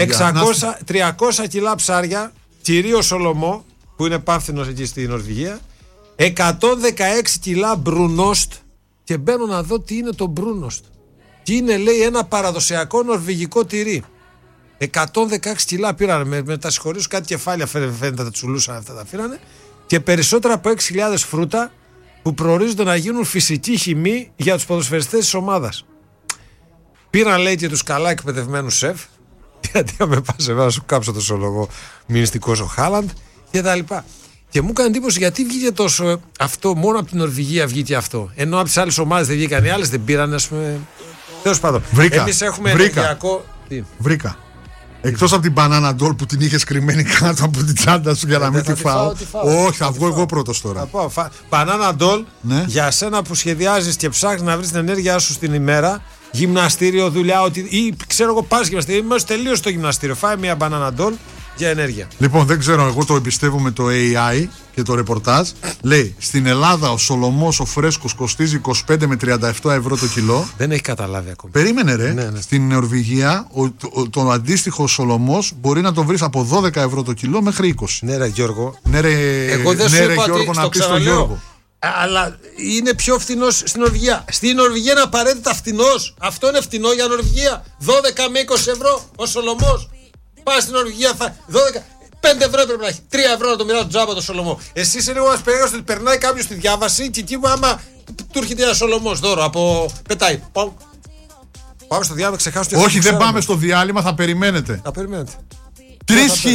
300 κιλά ψάρια, κυρίως Σολομό, που είναι πάνθηνος εκεί στη Νορβηγία, 116 κιλά μπρουνόστ. Και μπαίνω να δω τι είναι το μπρούνόστ. Τι είναι, λέει, ένα παραδοσιακό νορβηγικό τυρί. 116 κιλά πήραν με τα συγχωρείς, κάτι κεφάλια φαίνεται τα τσουλούσαν αυτά, τα φύρανε. Και περισσότερα από 6.000 φρούτα που προορίζονται να γίνουν φυσική χυμή για τους ποδοσφαιριστές της ομάδας. Πήραν, λέει, και τους καλά εκπαιδευμένους σεφ, γιατί αν με πας εδώ να σου κάψω το σολογό μυστικός ο Χάλαντ και τα λοιπά. Και μου έκανε εντύπωση γιατί βγήκε τόσο αυτό, μόνο από την Νορβηγία βγήκε αυτό. Ενώ από τις άλλες ομάδες δεν βγήκαν, οι άλλες δεν πήραν, ας πούμε. Τέλος πάντων. Εμείς έχουμε ενεργειακό. Βρήκα. Εκτός από την banana doll που την είχες κρυμμένη κάτω από την τσάντα σου για να μην τη φάω. Όχι, θα βγω εγώ πρώτος τώρα. Banana doll, ναι. Για σένα που σχεδιάζεις και ψάχνεις να βρεις την ενέργειά σου στην ημέρα, γυμναστήριο, δουλειά, ή ξέρω εγώ πας γυμναστήριο, είμαστε τελείως στο γυμναστήριο. Φάει μια banana doll για ενέργεια. Λοιπόν, δεν ξέρω, εγώ το εμπιστεύομαι το AI και το ρεπορτάζ. Λέει, στην Ελλάδα ο Σολομός ο φρέσκος κοστίζει 25 με 37 ευρώ το κιλό. Δεν έχει καταλάβει ακόμα. Περίμενε ρε. Ναι. Στην Νορβηγία το αντίστοιχο Σολομός μπορεί να το βρεις από 12 ευρώ το κιλό μέχρι 20. Ναι ρε Γιώργο. Ναι ρε, εγώ δεν σου είπα Γιώργο, να πεις στον Γιώργο. Αλλά είναι πιο φθηνός στην Νορβηγία. Στην Νορβηγία είναι απαραίτητα φθηνός. Αυτό είναι φθηνό για Νορβηγία. 12 με 20 ευρώ ο Σολομός. Πάει στην Νορβηγία, 5 ευρώ πρέπει να έχει. 3 ευρώ να το μοιράζει τζάμπα το Σολομό. Εσύ είσαι λίγο μας περίγραφος ότι περνάει κάποιος στη διάβαση και εκεί άμα του έρχεται ένα Σολομός δώρο από. Πετάει. Πάμε στο διάλειμμα, ξεχάσω. Όχι, δεν πάμε στο διάλειμμα, θα περιμένετε. Θα περιμένετε. 3.700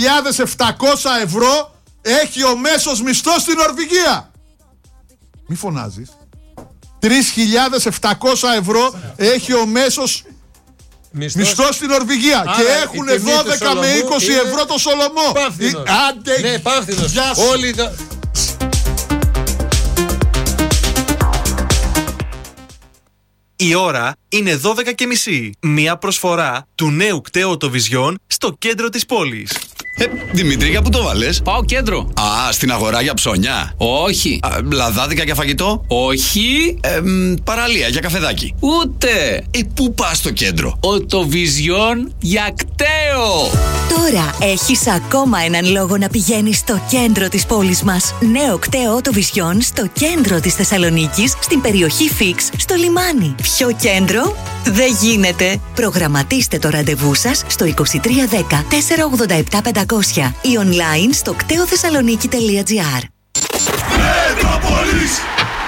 ευρώ έχει ο μέσος μισθός στην Νορβηγία. Μη φωνάζεις. 3.700 ευρώ έχει ο μέσος μισθός στην Νορβηγία. Άρα, και έχουν 12 με 20 ευρώ το Σολομό. Άντε, ναι, πάνθηνος. Όλοι τα... Η ώρα είναι 12:30. Μια προσφορά του νέου κταίου Οτοβιζιόν στο κέντρο της πόλης. Δημήτρη, για πού το βάλες? Πάω κέντρο. Α, στην αγορά για ψώνια. Όχι. Λαδάδικα για φαγητό. Όχι. Παραλία για καφεδάκι. Ούτε. Πού πας στο κέντρο? Οτοβιζιόν για κταίο. Τώρα έχεις ακόμα έναν λόγο να πηγαίνεις στο κέντρο της πόλης μας. Νέο κταίο Οτοβιζιόν στο κέντρο της Θεσσαλονίκης, στην περιοχή Φίξ, στο λιμάνι. Πιο κέντρο δεν γίνεται. Προγραμματίστε το ραντεβού σας στο 2310 487 500 ή online στο κτεοθεσσαλονίκη.gr. Μετρόπολης!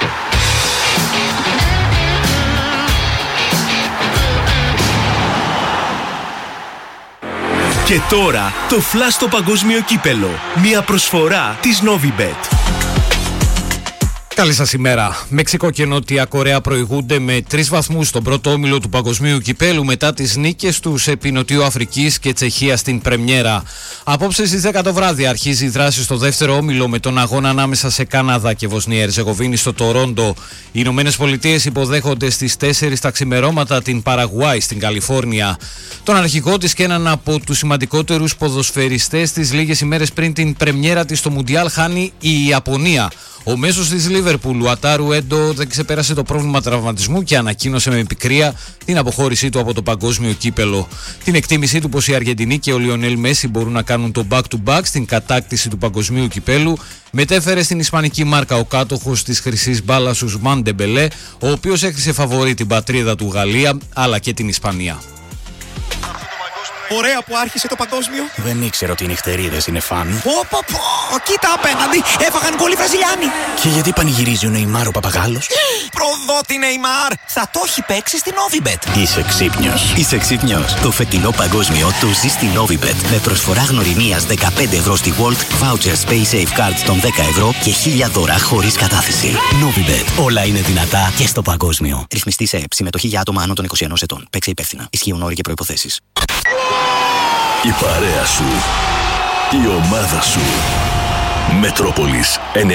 Και τώρα το Flash στο παγκόσμιο κύπελο. Μια προσφορά της Novibet. Καλή σας ημέρα. Μεξικό και Νότια Κορέα προηγούνται με 3 βαθμούς στον πρώτο όμιλο του παγκοσμίου κυπέλου μετά τις νίκες τους επί Νοτιού Αφρικής και Τσεχία στην πρεμιέρα. Απόψε στις 10 το βράδυ αρχίζει η δράση στο δεύτερο όμιλο με τον αγώνα ανάμεσα σε Καναδά και Βοσνία Ερζεγοβίνη στο Τορόντο. Οι Ηνωμένες Πολιτείες υποδέχονται στις 4 τα ξημερώματα την Παραγουάη στην Καλιφόρνια. Τον αρχηγό της και έναν από τους σημαντικότερους ποδοσφαιριστές της λίγες ημέρες πριν την πρεμιέρα της στο Μουντιάλ χάνει η Ιαπωνία. Ο μέσος της Λίβερπουλ, ο Ατάρου Έντο, δεν ξεπέρασε το πρόβλημα τραυματισμού και ανακοίνωσε με πικρία την αποχώρησή του από το παγκόσμιο κύπελο. Την εκτίμησή του πως η Αργεντινή και ο Λιονέλ Μέση μπορούν να κάνουν το back-to-back στην κατάκτηση του παγκοσμίου κυπέλου μετέφερε στην ισπανική μάρκα ο κάτοχος της χρυσής μπάλας Ουσμάν Ντεμπελέ, ο οποίος έκρισε φαβορί την πατρίδα του Γαλλία αλλά και την Ισπανία. Ωραία που άρχισε το παγκόσμιο. Δεν ήξερα ότι οι νυχτερίδες είναι φαν. Κοίτα απέναντι, έφαγαν γκολ οι Βραζιλιάνοι. Και γιατί πανηγυρίζει ο Νεϊμάρ ο Παπαγάλος? Προδότη Νεϊμάρ, θα το έχει παίξει στην Novibet. Είσαι ξύπνιος. Είσαι ξύπνιος. Το φετινό παγκόσμιο το ζει στην Novibet. Με προσφορά γνωριμίας 15 ευρώ στη World, voucher Space Safe Cards των 10 ευρώ και 1000 δώρα χωρίς κατάθεση. Novibet. Όλα είναι δυνατά και στο παγκόσμιο. Ρυθμιστή σε ΕΠ. Συμμετοχή για άτομα άνω των 21 ετών. Παίξε υπεύθυνα. Ισχύουν όροι και προϋποθέσεις. Η παρέα σου. Η ομάδα σου. Μετρόπολης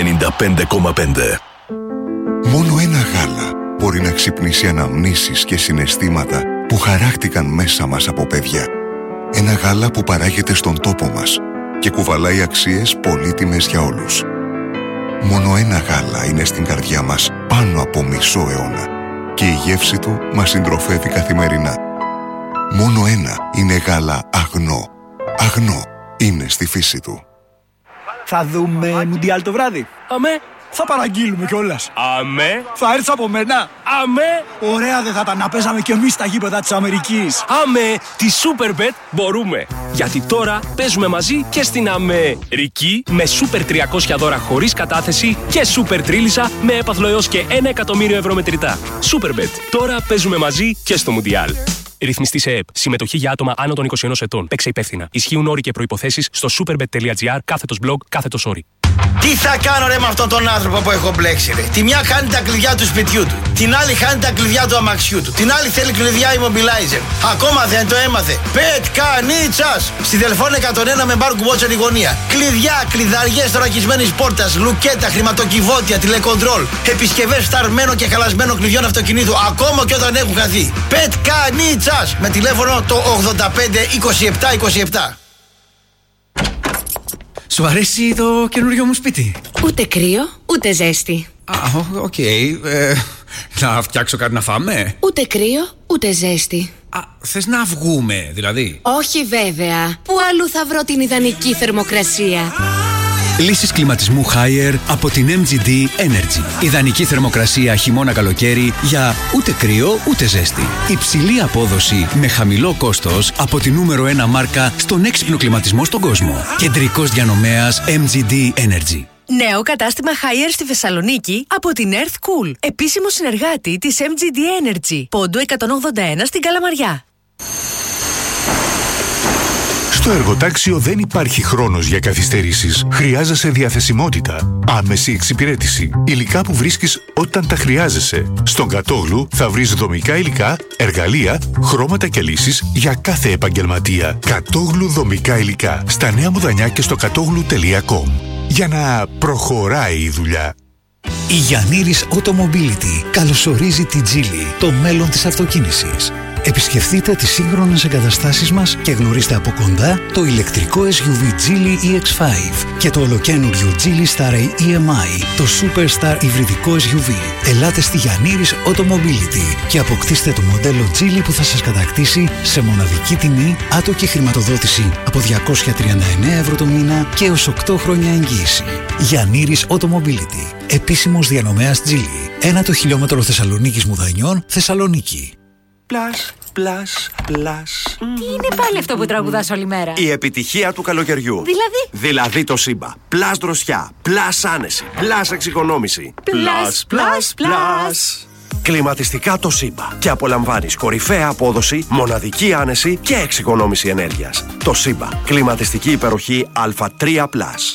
95,5. Μόνο ένα γάλα μπορεί να ξυπνήσει αναμνήσεις και συναισθήματα που χαράχτηκαν μέσα μας από παιδιά. Ένα γάλα που παράγεται στον τόπο μας και κουβαλάει αξίες πολύτιμες για όλους. Μόνο ένα γάλα είναι στην καρδιά μας πάνω από μισό αιώνα και η γεύση του μας συντροφεύει καθημερινά. Μόνο ένα είναι γάλα Αγνό. Αγνό είναι στη φύση του. Θα δούμε Μουντιάλ το βράδυ. Αμέ. Θα παραγγείλουμε κιόλας. Αμέ. Θα έρθεις από μένα. Αμέ. Ωραία δεν θα ήταν να παίζαμε κι εμείς στα γήπεδα της Αμερικής. Αμέ. Τη Superbet μπορούμε. Γιατί τώρα παίζουμε μαζί και στην Αμερική με Super 300 δώρα χωρίς κατάθεση και Super Τρίλισσα με έπαθλο έως και 1 εκατομμύριο ευρώ μετρητά. Superbet. Τώρα παίζουμε μαζί και στο Μουντιάλ. Ρυθμιστή σε ΕΕΠ. Συμμετοχή για άτομα άνω των 21 ετών. Παίξε υπεύθυνα. Ισχύουν όροι και προϋποθέσεις στο superbet.gr/blog/όροι. Τι θα κάνω ρε με αυτόν τον άνθρωπο που έχω μπλέξει ρε. Τη μια χάνει τα κλειδιά του σπιτιού του. Την άλλη χάνει τα κλειδιά του αμαξιού του. Την άλλη θέλει κλειδιά immobilizer. Ακόμα δεν το έμαθε. Πετκανίτσας. Στη Δελφών 101 με μπαρ κουμπότσεν η γωνία. Κλειδιά, κλειδαριές θωρακισμένης πόρτας, λουκέτα, χρηματοκιβώτια, τηλεκοντρόλ. Επισκευές φταρμένων και χαλασμένων κλειδιών αυτοκινήτου. Ακόμα και όταν έχουν χαθεί. Πετκανίτσας. Με τηλέφωνο το 85 27 27. Σου αρέσει το καινούριο μου σπίτι? Ούτε κρύο, ούτε ζέστη. Οκ. Να φτιάξω κάτι να φάμε? Ούτε κρύο, ούτε ζέστη. Θες να βγούμε δηλαδή? Όχι βέβαια. Πού αλλού θα βρω την ιδανική θερμοκρασία? Λύσεις κλιματισμού Haier από την MGD Energy. Ιδανική θερμοκρασία χειμώνα-καλοκαίρι για ούτε κρύο ούτε ζέστη. Υψηλή απόδοση με χαμηλό κόστος από τη νούμερο 1 μάρκα στον έξυπνο κλιματισμό στον κόσμο. Κεντρικός διανομέας MGD Energy. Νέο κατάστημα Haier στη Θεσσαλονίκη από την Earth Cool. Επίσημο συνεργάτη της MGD Energy. Πόντου 181 στην Καλαμαριά. Στο εργοτάξιο δεν υπάρχει χρόνος για καθυστερήσεις. Χρειάζεσαι διαθεσιμότητα, άμεση εξυπηρέτηση, υλικά που βρίσκεις όταν τα χρειάζεσαι. Στον Κατόγλου θα βρεις δομικά υλικά, εργαλεία, χρώματα και λύσεις για κάθε επαγγελματία. Κατόγλου δομικά υλικά. Στα Νέα Μουδανιά και στο κατόγλου.com. Για να προχωράει η δουλειά. Η Γιαννήρης Automobility καλωσορίζει την Geely, το μέλλον της αυτοκίνησης. Επισκεφτείτε τις σύγχρονες εγκαταστάσεις μας και γνωρίστε από κοντά το ηλεκτρικό SUV Geely EX5 και το ολοκαίνουργιο Geely Star EMI, το Superstar υβριδικό SUV. Ελάτε στη Γιαννήρης Automobility και αποκτήστε το μοντέλο Geely που θα σας κατακτήσει σε μοναδική τιμή, άτοκη χρηματοδότηση από 239 ευρώ το μήνα και έως 8 χρόνια εγγύηση. Γιαννήρης Automobility, επίσημος διανομέας Geely. 1 χιλιόμετρο Θεσσαλονίκης Μουδανιών, Θεσσαλονίκη. Πλάς, πλάς, πλάς. Τι είναι πάλι αυτό που τραγουδάς όλη μέρα? Η επιτυχία του καλοκαιριού. Δηλαδή το Σύμπα. Πλάς δροσιά, πλάς άνεση, πλάς εξοικονόμηση. Πλάς. Κλιματιστικά το Σύμπα. Και απολαμβάνεις κορυφαία απόδοση, μοναδική άνεση και εξοικονόμηση ενέργειας. Το Σύμπα. Κλιματιστική υπεροχή Α3+.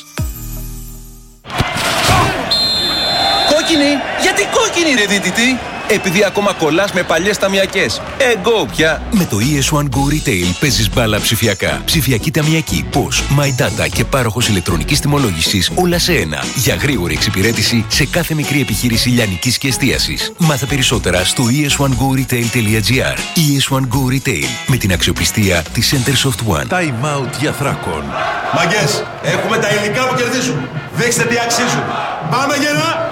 Κόκκινη! Γιατί κόκκινη ρε δίτητη? Επειδή ακόμα κολλάς με παλιές ταμιακές. Εγώ πια. Με το ES1 Go Retail παίζεις μπάλα ψηφιακά. Ψηφιακή ταμιακή, POS, My Data και πάροχος ηλεκτρονικής τιμολόγησης όλα σε ένα. Για γρήγορη εξυπηρέτηση σε κάθε μικρή επιχείρηση λιανικής και εστίασης. Μάθε περισσότερα στο es1goretail.gr. ES1 Go Retail με την αξιοπιστία της Centersoft One. Time out για Θράκον. Μαγκές, έχουμε τα υλικά που κερδίζουν. Δείξτε τι αξίζουν. Πάμε γερά!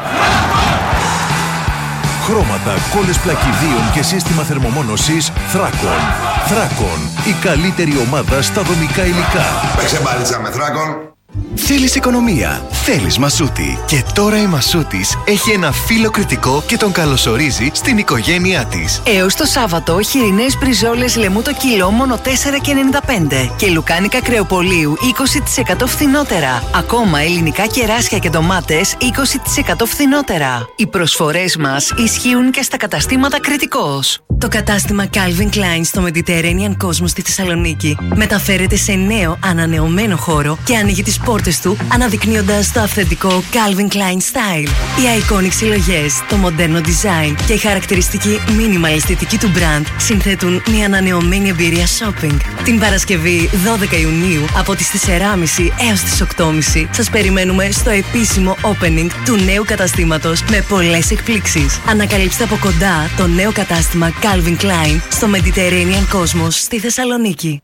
Χρώματα, κόλλες πλακιδίων και σύστημα θερμομόνωσης Θράκον. Θράκον, η καλύτερη ομάδα στα δομικά υλικά. Παίξε μπάλιτσα με Θράκον. Θέλεις οικονομία, θέλεις Μασούτη. Και τώρα η Μασούτης έχει ένα φίλο κριτικό και τον καλωσορίζει στην οικογένειά της. Έως το Σάββατο, χοιρινές μπριζόλες λεμού το κιλό μόνο 4,95 και λουκάνικα κρεοπολίου 20% φθηνότερα. Ακόμα ελληνικά κεράσια και ντομάτες 20% φθηνότερα. Οι προσφορές μας ισχύουν και στα καταστήματα Κριτικός. Το κατάστημα Calvin Klein στο Mediterranean Cosmos στη Θεσσαλονίκη μεταφέρεται σε νέο ανανεωμένο χώρο και ανοίγει τις πόρτες του αναδεικνύοντας το αυθεντικό Calvin Klein style. Οι iconic συλλογές, το μοντέρνο design και η χαρακτηριστική minimal αισθητική του brand συνθέτουν μια ανανεωμένη εμπειρία shopping. Την Παρασκευή 12 Ιουνίου από τις 4.30 έως τις 8.30 σας περιμένουμε στο επίσημο opening του νέου καταστήματος με πολλές εκπλήξεις. Ανακαλύψτε από κοντά το νέο κατάστημα Calvin Klein στο Mediterranean Cosmos στη Θεσσαλονίκη.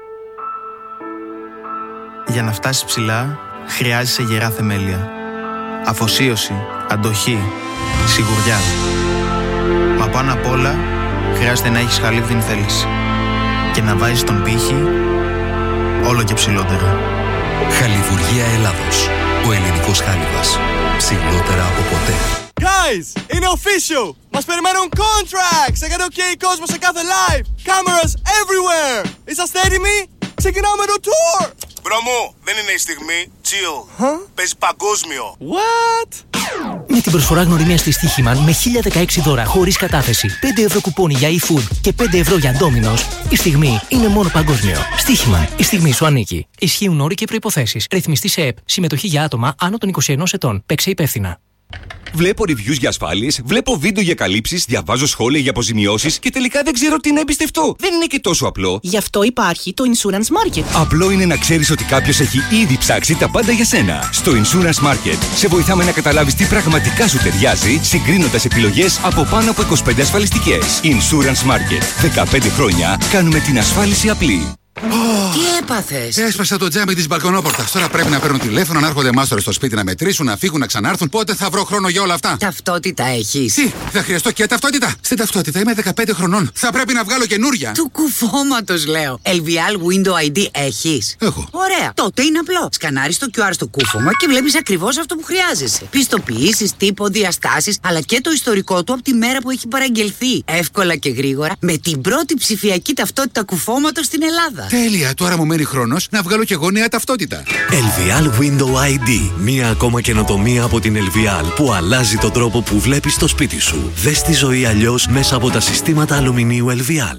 Για να φτάσεις ψηλά, χρειάζεσαι γερά θεμέλια. Αφοσίωση, αντοχή, σιγουριά. Μα πάνω απ' όλα, χρειάζεται να έχεις χαλίβδιν θέληση. και να βάζεις τον πύχη όλο και ψηλότερα. Χαλιβουργία Ελλάδος. Ο ελληνικός χάλιβας. Ψηλότερα από ποτέ. Guys, είναι official! Μας περιμένουν contracts! Έκανε OK κόσμο σε κάθε live! Cameras everywhere! Είσαστε έτοιμοι? Ξεκινάμε το tour! Μπρο μου, δεν είναι η στιγμή. Chill. Παίζει παγκόσμιο. What? Με την προσφορά γνωριμίας στη Στοίχημαν με 1016 δώρα χωρίς κατάθεση, 5 ευρώ κουπόνι για e-food και 5 ευρώ για Domino's, η στιγμή είναι μόνο παγκόσμιο. Στοίχημαν, η στιγμή σου ανήκει. Ισχύουν όροι και προϋποθέσεις. Ρυθμιστή σε ΕΠ. Συμμετοχή για άτομα άνω των 21 ετών. Παίξε υπεύθυνα. Βλέπω reviews για ασφάλειες, βλέπω βίντεο για καλύψεις, διαβάζω σχόλια για αποζημιώσεις και τελικά δεν ξέρω τι να εμπιστευτώ. Δεν είναι και τόσο απλό. Γι' αυτό υπάρχει το Insurance Market. Απλό είναι να ξέρεις ότι κάποιος έχει ήδη ψάξει τα πάντα για σένα. Στο Insurance Market σε βοηθάμε να καταλάβεις τι πραγματικά σου ταιριάζει, συγκρίνοντας επιλογές από πάνω από 25 ασφαλιστικές. Insurance Market. 15 χρόνια κάνουμε την ασφάλιση απλή. Τι έπαθες? Έσπασα το τζάμι της μπαλκονόπορτας. Τώρα πρέπει να παίρνουν τηλέφωνο, να έρχονται μάστορες στο σπίτι να μετρήσουν, να φύγουν, να ξανάρθουν. Πότε θα βρω χρόνο για όλα αυτά? Ταυτότητα έχεις? Τι, θα χρειαστώ και ταυτότητα? Στην ταυτότητα είμαι 15 χρονών. Θα πρέπει να βγάλω καινούρια. Του κουφώματος λέω. LVL Window ID έχεις? Έχω. Ωραία. Τότε είναι απλό. Σκανάρεις το QR στο κούφωμα και βλέπεις ακριβώς αυτό που χρειάζεσαι. Πιστοποιήσεις, τύπο, διαστάσεις, αλλά και το ιστορικό του από τη μέρα που έχει παραγγελθεί. Εύκολα και γρήγορα με την πρώτη ψηφιακή ταυτότητα κουφώματος στην Ελλάδα. Τέλεια, τώρα μου μένει χρόνος να βγάλω κι εγώ νέα ταυτότητα. LVL Window ID. Μία ακόμα καινοτομία από την LVL που αλλάζει τον τρόπο που βλέπεις το σπίτι σου. Δες τη ζωή αλλιώς μέσα από τα συστήματα αλουμινίου LVL.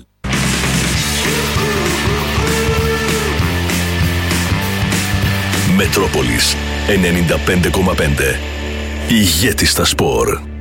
Μετρόπολης 95,5. Ηγέτη στα σπορ.